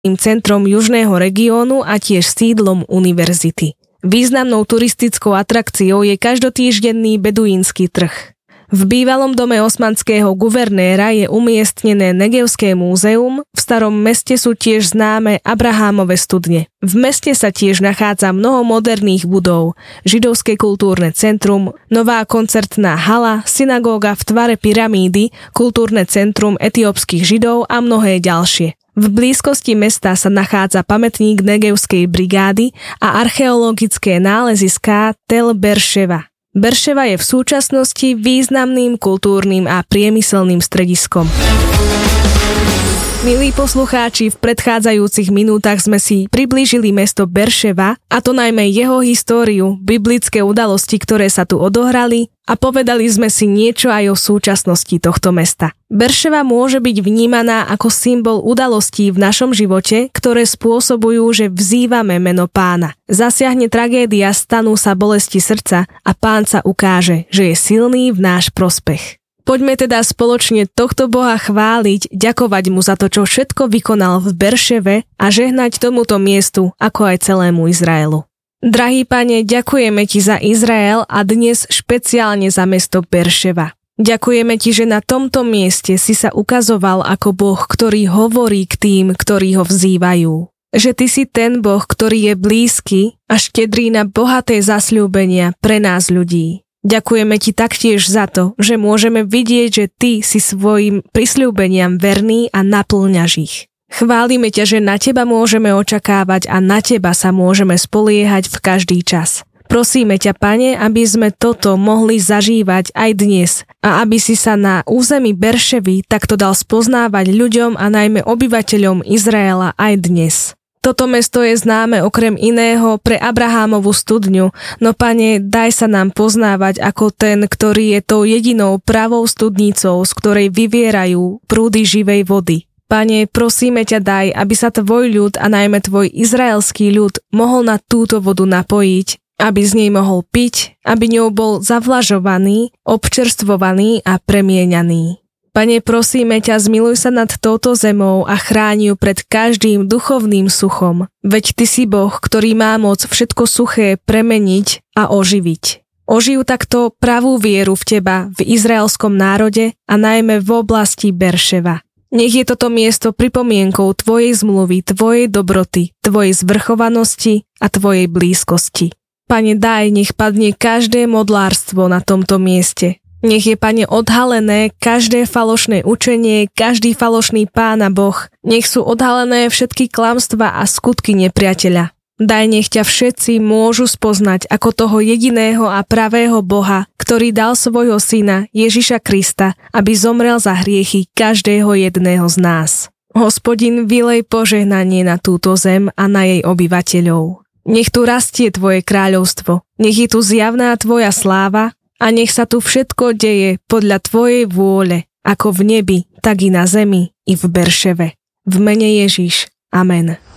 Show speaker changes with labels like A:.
A: centrom južného regiónu a tiež sídlom univerzity. Významnou turistickou atrakciou je každotýždenný beduínsky trh. V bývalom dome osmanského guvernéra je umiestnené Negevské múzeum, v starom meste sú tiež známe Abrahámove studne. V meste sa tiež nachádza mnoho moderných budov, židovské kultúrne centrum, nová koncertná hala, synagóga v tvare pyramídy, kultúrne centrum etiópskych židov a mnohé ďalšie. V blízkosti mesta sa nachádza pamätník Negevskej brigády a archeologické náleziská Tel Berševa. Berševa je v súčasnosti významným kultúrnym a priemyselným strediskom. Milí poslucháči, v predchádzajúcich minútach sme si priblížili mesto Berševa, a to najmä jeho históriu, biblické udalosti, ktoré sa tu odohrali, a povedali sme si niečo aj o súčasnosti tohto mesta. Berševa môže byť vnímaná ako symbol udalostí v našom živote, ktoré spôsobujú, že vzývame meno Pána. Zasiahne tragédia, stanú sa bolesti srdca a Pán sa ukáže, že je silný v náš prospech. Poďme teda spoločne tohto Boha chváliť, ďakovať mu za to, čo všetko vykonal v Berševe a žehnať tomuto miestu, ako aj celému Izraelu. Drahý Pane, ďakujeme Ti za Izrael a dnes špeciálne za mesto Berševa. Ďakujeme Ti, že na tomto mieste si sa ukazoval ako Boh, ktorý hovorí k tým, ktorí ho vzývajú. Že Ty si ten Boh, ktorý je blízky a štedrý na bohaté zasľúbenia pre nás ľudí. Ďakujeme Ti taktiež za to, že môžeme vidieť, že Ty si svojim prisľúbeniam verný a naplňaš ich. Chválime ťa, že na Teba môžeme očakávať a na Teba sa môžeme spoliehať v každý čas. Prosíme ťa, Pane, aby sme toto mohli zažívať aj dnes a aby si sa na území Berševy takto dal spoznávať ľuďom a najmä obyvateľom Izraela aj dnes. Toto mesto je známe okrem iného pre Abrahámovu studňu, no Pane, daj sa nám poznávať ako ten, ktorý je tou jedinou pravou studnicou, z ktorej vyvierajú prúdy živej vody. Pane, prosíme ťa, daj, aby sa tvoj ľud a najmä tvoj izraelský ľud mohol na túto vodu napojiť, aby z nej mohol piť, aby ňou bol zavlažovaný, občerstvovaný a premieňaný. Pane, prosíme ťa, zmiluj sa nad touto zemou a chráň ju pred každým duchovným suchom. Veď Ty si Boh, ktorý má moc všetko suché premeniť a oživiť. Oživ takto pravú vieru v Teba, v izraelskom národe a najmä v oblasti Berševa. Nech je toto miesto pripomienkou Tvojej zmluvy, Tvojej dobroty, Tvojej zvrchovanosti a Tvojej blízkosti. Pane, daj, nech padne každé modlárstvo na tomto mieste. Nech je, Pane, odhalené každé falošné učenie, každý falošný Pán a Boh. Nech sú odhalené všetky klamstvá a skutky nepriateľa. Daj, nech ťa všetci môžu spoznať ako toho jediného a pravého Boha, ktorý dal svojho syna Ježiša Krista, aby zomrel za hriechy každého jedného z nás. Hospodin, vylej požehnanie na túto zem a na jej obyvateľov. Nech tu rastie Tvoje kráľovstvo, nech je tu zjavná Tvoja sláva, a nech sa tu všetko deje podľa Tvojej vôle, ako v nebi, tak i na zemi, i v Berševe. V mene Ježiš. Amen.